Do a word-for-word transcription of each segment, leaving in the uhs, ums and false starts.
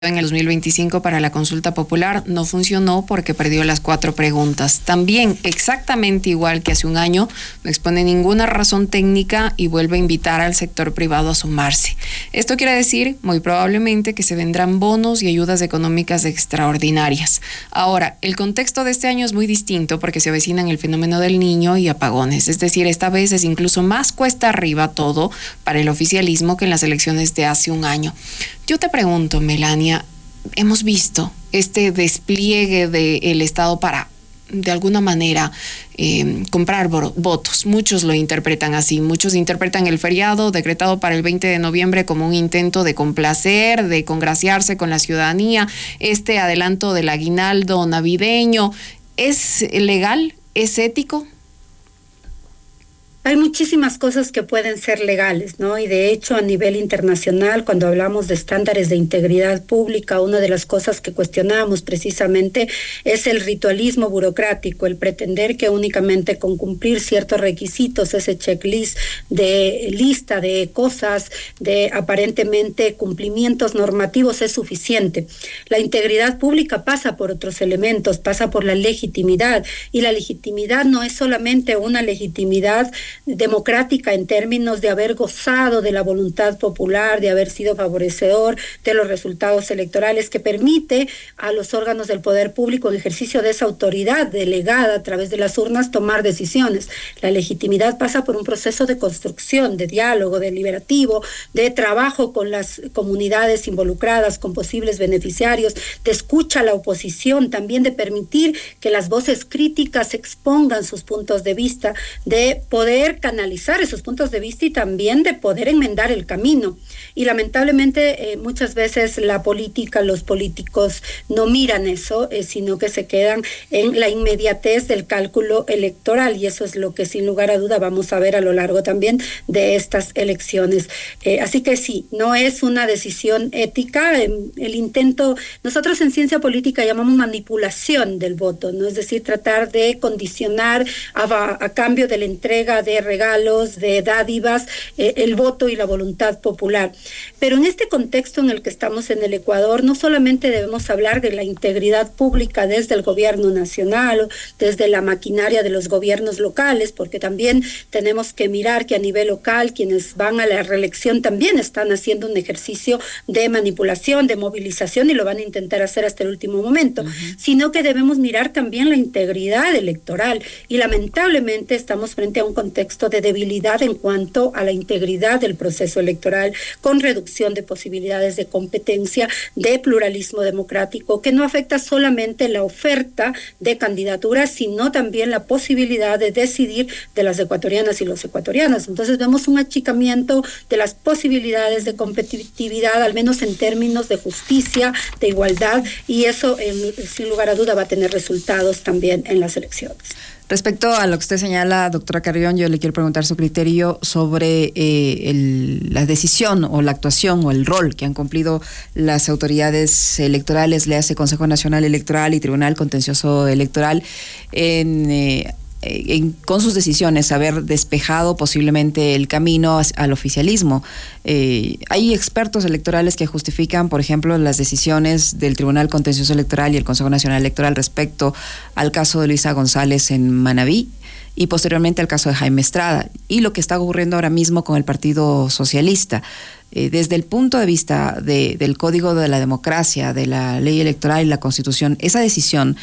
en el dos mil veinticinco para la consulta popular no funcionó porque perdió las cuatro preguntas. También, exactamente igual que hace un año, no expone ninguna razón técnica y vuelve a invitar al sector privado a sumarse. Esto quiere decir, muy probablemente, que se vendrán bonos y ayudas económicas extraordinarias. Ahora, el contexto de este año es muy distinto porque se avecinan el fenómeno del Niño y apagones. Es decir, esta vez es incluso más cuesta arriba todo para el oficialismo que en las elecciones de hace un año. Yo te pregunto, Melania, hemos visto este despliegue del Estado para, de alguna manera, eh, comprar votos. Muchos lo interpretan así. Muchos interpretan el feriado decretado para el veinte de noviembre como un intento de complacer, de congraciarse con la ciudadanía. Este adelanto del aguinaldo navideño, ¿es legal? ¿Es ético? Hay muchísimas cosas que pueden ser legales, ¿no? Y de hecho, a nivel internacional, cuando hablamos de estándares de integridad pública, una de las cosas que cuestionamos precisamente es el ritualismo burocrático, el pretender que únicamente con cumplir ciertos requisitos, ese checklist de lista de cosas, de aparentemente cumplimientos normativos es suficiente. La integridad pública pasa por otros elementos, pasa por la legitimidad, y la legitimidad no es solamente una legitimidad democrática en términos de haber gozado de la voluntad popular, de haber sido favorecedor de los resultados electorales, que permite a los órganos del poder público en ejercicio de esa autoridad delegada a través de las urnas tomar decisiones. La legitimidad pasa por un proceso de construcción, de diálogo deliberativo, de trabajo con las comunidades involucradas, con posibles beneficiarios, de escucha a la oposición, también de permitir que las voces críticas expongan sus puntos de vista, de poder canalizar esos puntos de vista y también de poder enmendar el camino. Y lamentablemente eh, muchas veces la política, los políticos no miran eso, eh, sino que se quedan en la inmediatez del cálculo electoral, y eso es lo que sin lugar a duda vamos a ver a lo largo también de estas elecciones. Eh, así que sí, no es una decisión ética, eh, el intento, nosotros en ciencia política llamamos manipulación del voto, ¿no? Es decir, tratar de condicionar a, a cambio de la entrega de de regalos, de dádivas, eh, el voto y la voluntad popular. Pero en este contexto en el que estamos en el Ecuador, no solamente debemos hablar de la integridad pública desde el gobierno nacional, desde la maquinaria de los gobiernos locales, porque también tenemos que mirar que a nivel local quienes van a la reelección también están haciendo un ejercicio de manipulación, de movilización, y lo van a intentar hacer hasta el último momento, uh-huh. Sino que debemos mirar también la integridad electoral, y lamentablemente estamos frente a un contexto de debilidad en cuanto a la integridad del proceso electoral, con reducción de posibilidades de competencia, de pluralismo democrático, que no afecta solamente la oferta de candidaturas, sino también la posibilidad de decidir de las ecuatorianas y los ecuatorianos. Entonces vemos un achicamiento de las posibilidades de competitividad, al menos en términos de justicia, de igualdad, y eso eh, sin lugar a duda va a tener resultados también en las elecciones. Respecto a lo que usted señala, doctora Carrión, yo le quiero preguntar su criterio sobre eh, el, la decisión o la actuación o el rol que han cumplido las autoridades electorales, le hace Consejo Nacional Electoral y Tribunal Contencioso Electoral, en... Eh, En, con sus decisiones, haber despejado posiblemente el camino al oficialismo. Eh, hay expertos electorales que justifican, por ejemplo, las decisiones del Tribunal Contencioso Electoral y el Consejo Nacional Electoral respecto al caso de Luisa González en Manabí y posteriormente al caso de Jaime Estrada y lo que está ocurriendo ahora mismo con el Partido Socialista. Eh, desde el punto de vista de, del Código de la Democracia, de la Ley Electoral y la Constitución, esa decisión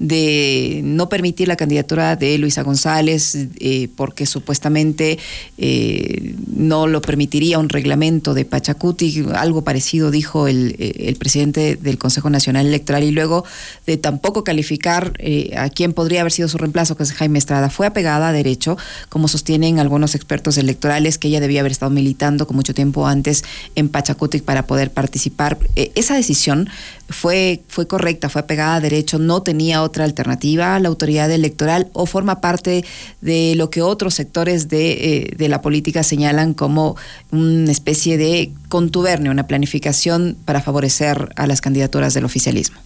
de no permitir la candidatura de Luisa González eh, porque supuestamente eh, no lo permitiría un reglamento de Pachacuti, algo parecido dijo el, el presidente del Consejo Nacional Electoral, y luego de tampoco calificar eh, a quien podría haber sido su reemplazo, que es Jaime Estrada, fue apegada a derecho, como sostienen algunos expertos electorales, que ella debía haber estado militando con mucho tiempo antes en Pachacuti para poder participar. Eh, esa decisión fue, fue correcta, fue apegada a derecho, no tenía otra alternativa a la autoridad electoral, o forma parte de lo que otros sectores de, eh, de la política señalan como una especie de contubernio, una planificación para favorecer a las candidaturas del oficialismo.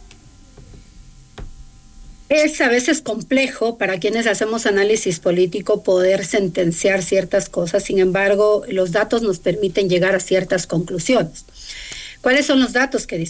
Es a veces complejo para quienes hacemos análisis político poder sentenciar ciertas cosas, sin embargo, los datos nos permiten llegar a ciertas conclusiones. ¿Cuáles son los datos que